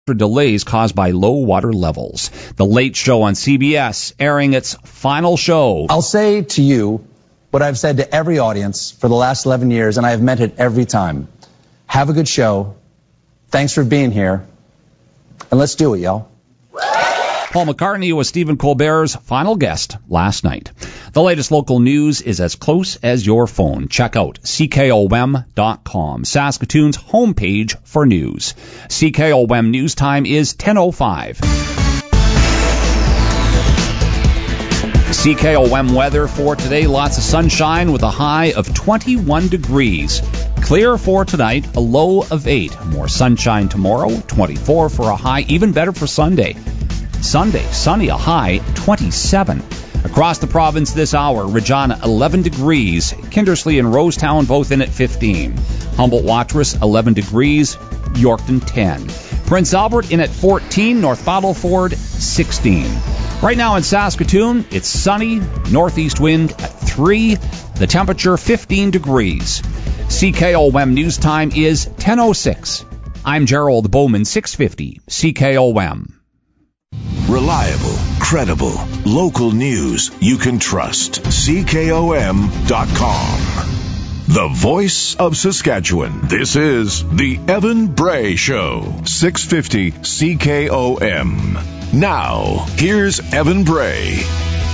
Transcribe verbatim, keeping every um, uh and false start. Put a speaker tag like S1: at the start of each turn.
S1: delays caused by low water levels. The Late Show on C B S airing its final show.
S2: I'll say to you what I've said to every audience for the last eleven years, and I have meant it every time. Have a good show. Thanks for being here. And let's do it, y'all.
S1: Paul McCartney was Stephen Colbert's final guest last night. The latest local news is as close as your phone. Check out C K O M dot com, Saskatoon's homepage for news. C K O M news time is ten oh five. C K O M weather for today, lots of sunshine with a high of twenty-one degrees. Clear for tonight, a low of eight. More sunshine tomorrow, twenty-four for a high, even better for Sunday. Sunday, sunny, a high twenty-seven. Across the province this hour, Regina eleven degrees, Kindersley and Rosetown both in at fifteen. Humboldt-Watrous eleven degrees, Yorkton ten. Prince Albert in at fourteen, North Battleford sixteen. Right now in Saskatoon, it's sunny, northeast wind at three, the temperature fifteen degrees. C K O M news time is ten oh six. I'm Gerald Bowman, six fifty C K O M.
S3: Reliable, credible, local news you can trust. C K O M dot com. The voice of Saskatchewan. This is the Evan Bray Show. six fifty C K O M. Now, here's Evan Bray.